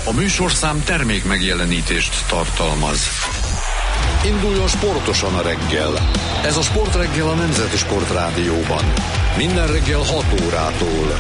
A műsorszám termék megjelenítést tartalmaz. Induljon sportosan a reggel. Ez a Sportreggel a Nemzeti Sportrádióban. Minden reggel 6 órától.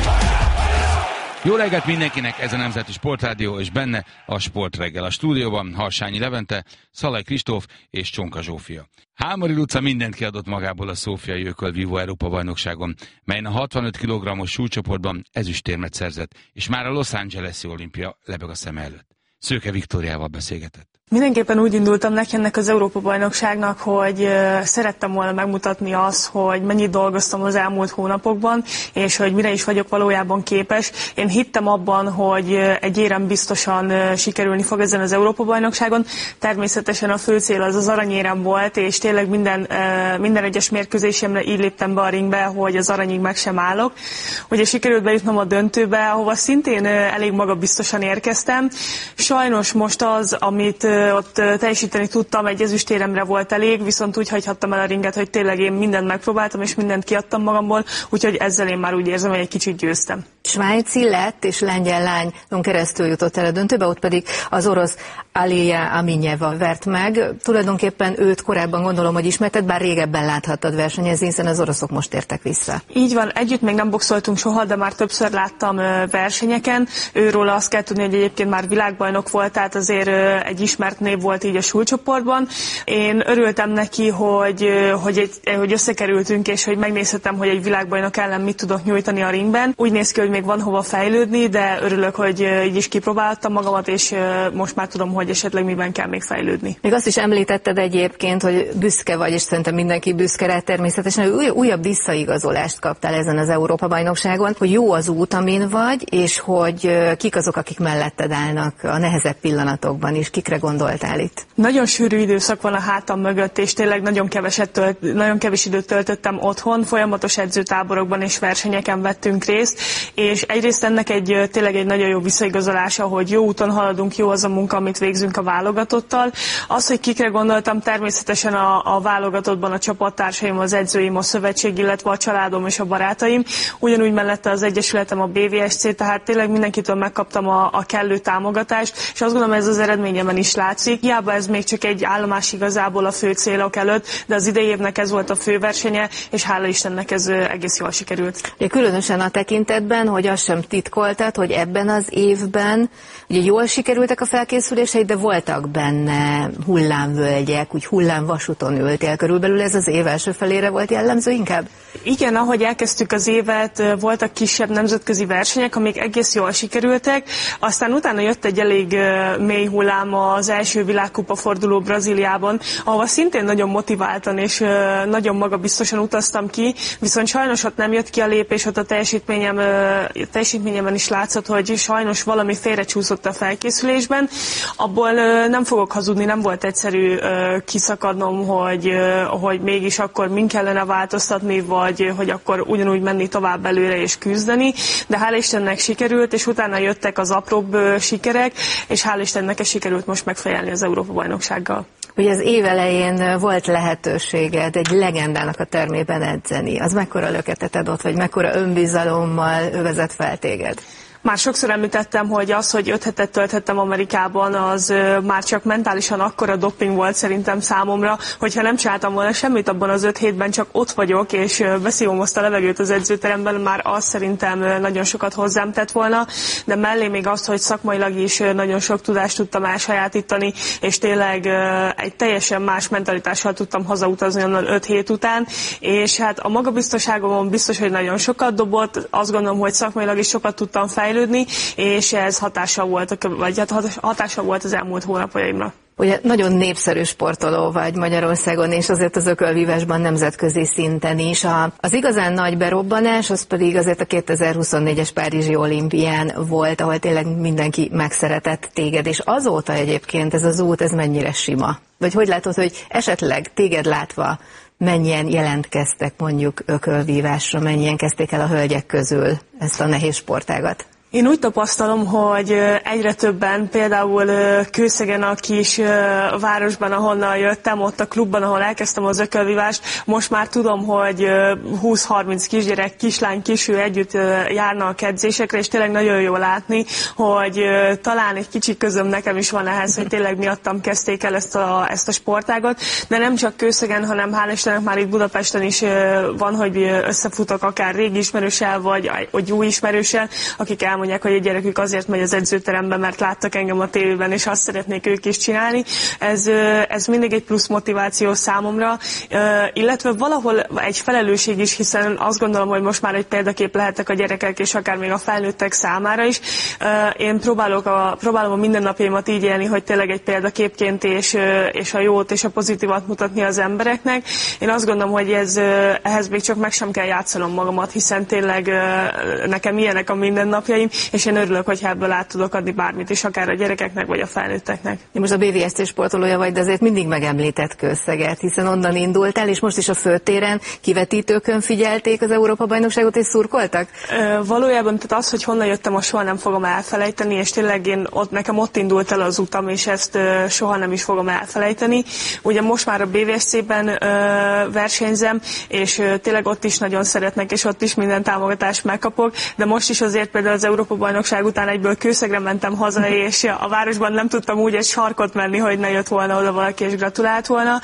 Jó reggelt mindenkinek, ez a Nemzeti Sportrádió, és benne a Sportreggel. A stúdióban Harsányi Levente, Szalai Kristóf és Csonka Zsófia. Hámori Luca mindent kiadott magából a Szófiai Ökölvívó Európa-bajnokságon, melyen a 65 kg-os súlycsoportban ezüstérmet szerzett, és már a Los Angeles-i olimpia lebeg a szem előtt. Szőke Viktóriával beszélgetett. Mindenképpen úgy indultam neki ennek az Európa-bajnokságnak, hogy szerettem volna megmutatni azt, hogy mennyit dolgoztam az elmúlt hónapokban, és hogy mire is vagyok valójában képes. Én hittem abban, hogy egy érem biztosan sikerülni fog ezen az Európa-bajnokságon. Természetesen a fő cél az aranyérem volt, és tényleg minden egyes mérkőzésemre így léptem be a ringbe, hogy az aranyig meg sem állok. Ugye sikerült bejutnom a döntőbe, ahova szintén elég magabiztosan érkeztem. Sajnos most az, amit ott teljesíteni tudtam, egy ezüstéremre volt elég, viszont úgy hagyhattam el a ringet, hogy tényleg én mindent megpróbáltam, és mindent kiadtam magamból, úgyhogy ezzel én már úgy érzem, hogy egy kicsit győztem. Svájci lett és lengyel lányon keresztül jutott el a döntőbe, ott pedig az orosz Alija Aminyeva vert meg. Tulajdonképpen őt korábban gondolom, hogy ismerted, bár régebben láthattad versenyezni, hiszen az oroszok most értek vissza. Így van, együtt még nem boxoltunk soha, de már többször láttam versenyeken. Őről azt kell tudni, hogy egyébként már világbajnok volt, tehát azért egy ismert név volt így a súlycsoportban. Én örültem neki, hogy összekerültünk, és hogy megnézhetem, hogy egy világbajnok ellen mit tudok nyújtani a ringben. Úgy néz ki, hogy még van hova fejlődni, de örülök, hogy így is kipróbáltam magamat, és most már tudom, hogy esetleg miben kell még fejlődni. Még azt is említetted egyébként, hogy büszke vagy, és szerintem mindenki büszke rá természetesen, hogy újabb visszaigazolást kaptál ezen az Európa-bajnokságon, hogy jó az út, amin vagy, és hogy kik azok, akik melletted állnak a nehezebb pillanatokban, és kikre gondoltál itt? Nagyon sűrű időszak van a hátam mögött, és tényleg nagyon kevés időt töltöttem otthon, folyamatos edzőtáborokban és versenyeken vettünk részt, és egyrészt ennek tényleg egy nagyon jó visszaigazolása, hogy jó úton haladunk, jó az a munka, amit végzünk a válogatottal. Az, hogy kikre gondoltam, természetesen a válogatottban a csapattársaim, az edzőim, a szövetség, illetve a családom és a barátaim. Ugyanúgy mellette az egyesületem, a BVSC, tehát tényleg mindenkitől megkaptam a kellő támogatást, és azt gondolom, ez az eredményemen is látszik. Hiába ez még csak egy állomás igazából a fő célok előtt, de az idei évnek ez volt a főversenye, és hála Istennek ez egész jól sikerült. Ja, különösen a tekintetben, hogy azt sem titkoltad, hogy ebben az évben ugye jól sikerültek a felkészüléseid, de voltak benne hullámvölgyek, úgy hullámvasúton ültél. Körülbelül ez az év első felére volt jellemző inkább? Igen, ahogy elkezdtük az évet, voltak kisebb nemzetközi versenyek, amik egész jól sikerültek, aztán utána jött egy elég mély hullám az első világkupa forduló Brazíliában, ahova szintén nagyon motiváltan és nagyon magabiztosan utaztam ki, viszont sajnos ott nem jött ki a lépés, ott a teljesítményemen is látszott, hogy sajnos valami félrecsúszott a felkészülésben. Abból nem fogok hazudni, nem volt egyszerű kiszakadnom, hogy mégis akkor min kellene változtatni, vagy hogy akkor ugyanúgy menni tovább előre és küzdeni, de hál' Istennek sikerült, és utána jöttek az apróbb sikerek, és hál' Istennek ez sikerült most megfejelni az Európa-bajnoksággal. Ugye az év elején volt lehetőséged egy legendának a termében edzeni. Az mekkora löketet adott, vagy mekkora önbizalommal vezet fel téged? Már sokszor említettem, hogy az, hogy 5 hetet tölthettem Amerikában, az már csak mentálisan akkora doping volt szerintem számomra, hogyha nem csináltam volna semmit abban az 5 hétben, csak ott vagyok, és beszívom azt a levegőt az edzőteremben, már az szerintem nagyon sokat hozzám tett volna, de mellé még azt, hogy szakmailag is nagyon sok tudást tudtam elsajátítani, és tényleg egy teljesen más mentalitással tudtam hazautazni onnan 5 hét után, és hát a magabiztosságomon biztos, hogy nagyon sokat dobott, azt gondolom, hogy szakmailag is sokat tudtam fejlődni, és ez hatással volt az elmúlt hónapjaimra. Ugye nagyon népszerű sportoló vagy Magyarországon, és azért az ökölvívásban nemzetközi szinten is. Az igazán nagy berobbanás, az pedig azért a 2024-es Párizsi olimpián volt, ahol tényleg mindenki megszeretett téged, és azóta egyébként ez az út, ez mennyire sima? Vagy hogy látod, hogy esetleg téged látva mennyien jelentkeztek mondjuk ökölvívásra, mennyien kezdték el a hölgyek közül ezt a nehéz sportágat? Én úgy tapasztalom, hogy egyre többen, például Kőszegen, a kis városban, ahonnan jöttem, ott a klubban, ahol elkezdtem az ökölvívást, most már tudom, hogy 20-30 kisgyerek, kislány, kisfiú együtt járnak edzésekre, és tényleg nagyon jó látni, hogy talán egy kicsi közöm nekem is van ehhez, hogy tényleg miattam kezdték el ezt a sportágat, de nem csak Kőszegen, hanem hál' Istennek már itt Budapesten is van, hogy összefutok akár régi ismerőssel, vagy új ismerőssel, akik elmondják, hogy a gyerekük azért megy az edzőterembe, mert láttak engem a tévében, és azt szeretnék ők is csinálni. Ez mindig egy plusz motiváció számomra, illetve valahol egy felelősség is, hiszen azt gondolom, hogy most már egy példakép lehetek a gyerekek, és akár még a felnőttek számára is. Én próbálom a mindennapjaimat így élni, hogy tényleg egy példaképként és a jót és a pozitívat mutatni az embereknek. Én azt gondolom, hogy ehhez még csak meg sem kell játszanom magamat, hiszen tényleg nekem ilyenek a mindennapjaim, és én örülök, hogy ebből át tudok adni bármit is, akár a gyerekeknek, vagy a felnőtteknek. Most a BVSC sportolója vagy, de azért mindig megemlített Kőszeget, hiszen onnan indultál, és most is a főtéren kivetítőkön figyelték az Európa-bajnokságot, és szurkoltak? Valójában tehát az, hogy honnan jöttem, azt soha nem fogom elfelejteni, és tényleg nekem ott indult el az utam, és ezt soha nem is fogom elfelejteni. Ugye most már a BVSC-ben versenyzem, és tényleg ott is nagyon szeretnek, és ott is minden támogatást megkapok, de most is azért például az Európa-bajnokság után egyből Kőszegre mentem haza, és a városban nem tudtam úgy egy sarkot menni, hogy ne jött volna oda valaki és gratulált volna.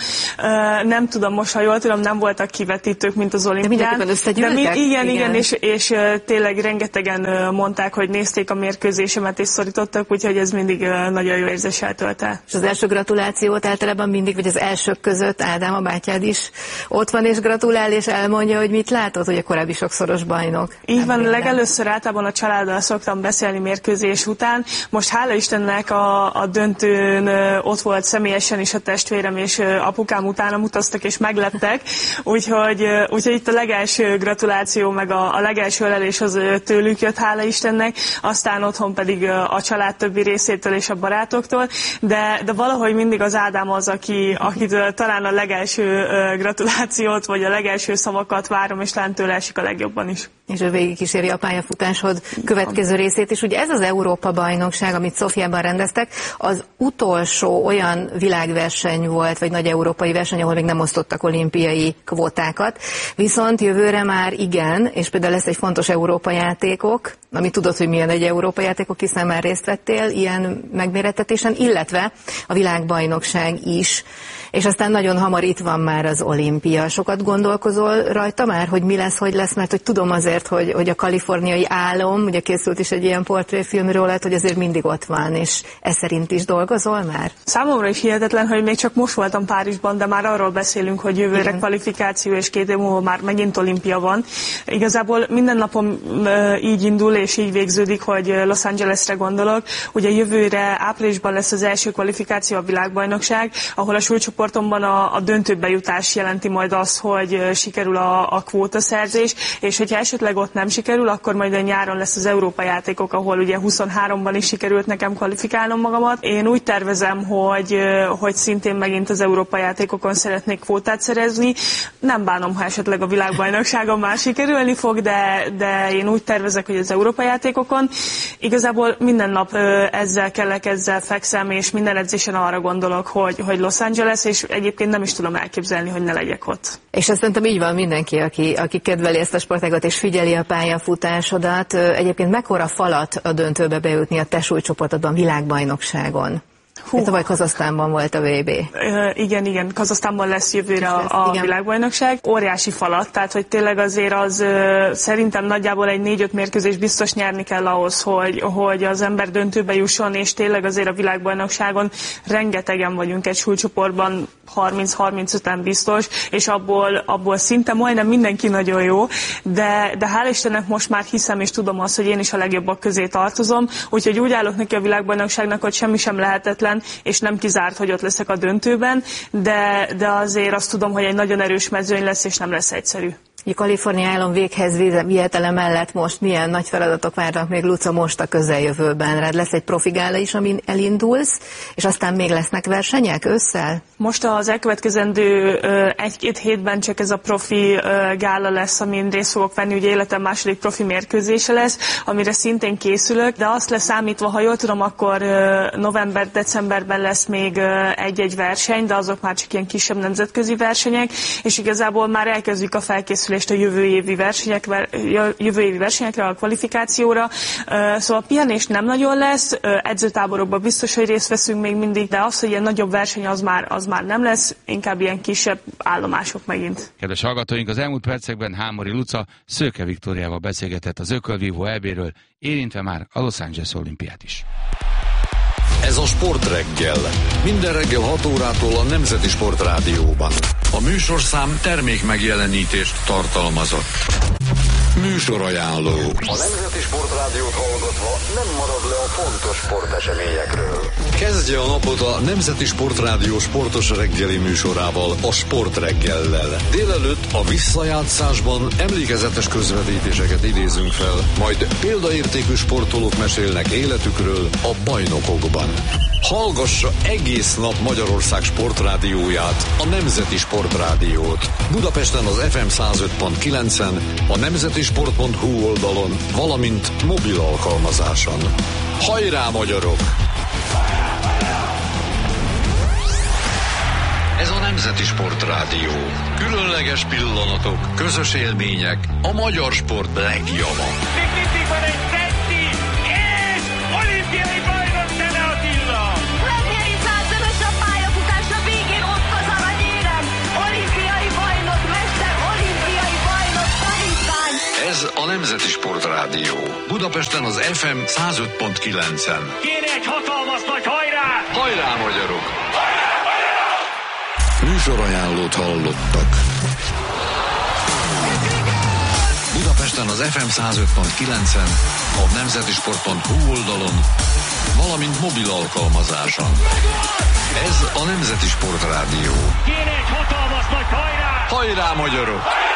Nem tudom, most ha jól tudom, nem voltak kivetítők, mint az olimpián. De igen, és tényleg rengetegen mondták, hogy nézték a mérkőzésemet és szorítottak, úgyhogy ez mindig nagyon jó érzéssel tölt el. És az első gratulációt általában mindig, vagy az elsők között Ádám, a bátyád is ott van és gratulál, és elmondja, hogy mit látod, hogy a korábbi sokszoros bajnok. Így van, legelőször általában a családdal szoktam beszélni mérkőzés után. Most hála Istennek a döntőn ott volt személyesen is a testvérem, és apukám utánam utaztak és megleptek, úgyhogy itt a legelső gratuláció, meg a legelső ölelés az tőlük jött, hála Istennek, aztán otthon pedig a család többi részétől és a barátoktól, de valahogy mindig az Ádám az, akitől talán a legelső gratulációt, vagy a legelső szavakat várom, és talán tőle esik a legjobban is. És ő végigkíséri a pályafutásod következő részét, és ugye ez az Európa-bajnokság, amit Szofiában rendeztek, az utolsó olyan világverseny volt, vagy nagy európai verseny, ahol még nem osztottak olimpiai kvótákat, viszont jövőre már igen, és például lesz egy fontos Európa játékok, ami tudod, hogy milyen egy Európa játékok, hiszen már részt vettél ilyen megmérettetésen, illetve a világbajnokság is, és aztán nagyon hamar itt van már az olimpia. Sokat gondolkozol rajta már, hogy mi lesz, hogy lesz, mert hogy tudom azért, hogy a kaliforniai álom, ugye készült is egy ilyen portréfilm rólad, hogy azért mindig ott van, és ez szerint is dolgozol már? Számomra is hihetetlen, hogy még csak most voltam Párizsban, de már arról beszélünk, hogy jövőre kvalifikáció, és 2 év múlva már megint olimpia van. Igazából minden napom így indul, és így végződik, hogy Los Angelesre gondolok. Ugye jövőre áprilisban lesz az első kvalifikáció, a világbajnokság, ahol a súlycsoportomban a döntőbe jutás jelenti majd azt, hogy sikerül a kvótaszerzés, és hogyha esetleg ott nem sikerül, akkor majd a nyáron lesz az Európa játékok, ahol ugye 23-ban is sikerült nekem kvalifikálnom magamat. Én úgy tervezem, hogy szintén megint az Európa játékokon szeretnék kvótát szerezni. Nem bánom, ha esetleg a világbajnokságon már sikerülni fog, de én úgy tervezek, hogy az Európa játékokon. Igazából minden nap ezzel fekszem, és minden edzésen arra gondolok, hogy Los Angeles, és egyébként nem is tudom elképzelni, hogy ne legyek ott. És azt szerintem így van mindenki, aki kedveli ezt a sportágat és figyeli a pályafutásodat. Egyébként mekkora falat a döntőbe bejutni a te súlycsoportodban világbajnokságon? Tavaly Kazahsztánban volt a VB. Igen, Kazahsztánban lesz jövőre a világbajnokság. Óriási falat, tehát hogy tényleg azért az szerintem nagyjából egy 4-5 mérkőzés biztos nyerni kell ahhoz, hogy az ember döntőbe jusson, és tényleg azért a világbajnokságon rengetegen vagyunk egy súlycsoportban, 30-35-en biztos, és abból szinte majdnem mindenki nagyon jó, de hál' Istennek most már hiszem és tudom azt, hogy én is a legjobbak közé tartozom, úgyhogy úgy állok neki a világbajnokságnak, hogy semmi sem lehetetlen, és nem kizárt, hogy ott leszek a döntőben, de azért azt tudom, hogy egy nagyon erős mezőny lesz, és nem lesz egyszerű. A Kalifornia állam véghez vihetele mellett most milyen nagy feladatok várnak még, Luca, most a közeljövőben? Rád lesz egy profi gála is, amin elindulsz, és aztán még lesznek versenyek ősszel? Most az elkövetkezendő 1-2 hétben csak ez a profi gála lesz, amin részt fogok venni, ugye életem második profi mérkőzése lesz, amire szintén készülök, de azt leszámítva, ha jól tudom, akkor november-decemberben lesz még egy-egy verseny, de azok már csak ilyen kisebb nemzetközi versenyek, és igazából már elkezdjük a felkészülést a jövő évi versenyekre, a kvalifikációra. Szóval pihenés nem nagyon lesz, edzőtáborokban biztos, hogy részt veszünk még mindig, de az, hogy ilyen nagyobb verseny, az már nem lesz, inkább ilyen kisebb állomások megint. Kedves hallgatóink, az elmúlt percekben Hámori Luca Szőke Viktóriával beszélgetett az ökölvívó EB-ről, érintve már a Los Angeles olimpiát is. Ez a Sportreggel. Minden reggel 6 órától a Nemzeti Sportrádióban. A műsorszám termék megjelenítést tartalmazott. Műsorajánló. A Nemzeti Sportrádiót hallgatva nem marad le a fontos sporteseményekről. Kezdje a napot a Nemzeti Sportrádió sportos reggeli műsorával, a Sportreggellel. Délelőtt a visszajátszásban emlékezetes közvetítéseket idézünk fel, majd példaértékű sportolók mesélnek életükről a bajnokokban. Hallgassa egész nap Magyarország sportrádióját, a Nemzeti Sportrádiót. Budapesten az FM 105.9-en, a nemzetisport.hu oldalon, valamint mobil alkalmazáson. Hajrá, magyarok! Ez a Nemzeti Sportrádió. Különleges pillanatok, közös élmények, a magyar sport legjava. Van egy Szenti és olimpiai bajnok Szene Attila! Legnyeri 100-szörös a pályafutás a végén ott az aranyérem! Olimpiai bajnok, mester, olimpiai bajnok, tanítvány! Ez a Nemzeti Sportrádió. Budapesten az FM 105.9-en. Kéne egy hatalmas nagy hajrá! Hajrá, magyarok! Műsorajánlót hallottak. Budapesten az FM 105.9-en, a nemzetisport.hu oldalon, valamint mobil alkalmazáson. Ez a Nemzeti Sportrádió. Kéne egy hatalmas nagy hajrá! Hajrá, magyarok!